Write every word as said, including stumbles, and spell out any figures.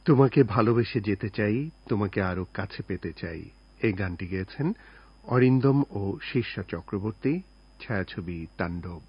তোমাকে ভালোবেসে যেতে চাই, তোমাকে আরো কাছে পেতে চাই। এই গানটি গেয়েছেন অরিন্দম ও শীর্ষা চক্রবর্তী, ছায়াছবি তাণ্ডব।